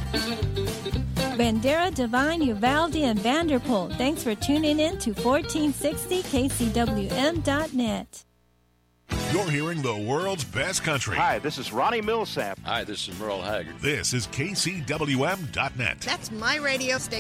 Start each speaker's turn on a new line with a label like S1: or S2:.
S1: Bandera, Devine, Uvalde, and Vanderpool. Thanks for tuning in to 1460kcwm.net.
S2: You're hearing the world's best country.
S3: Hi, this is Ronnie Millsap.
S4: Hi, this is Merle Haggard.
S2: This is KCWM.net.
S5: That's my radio station.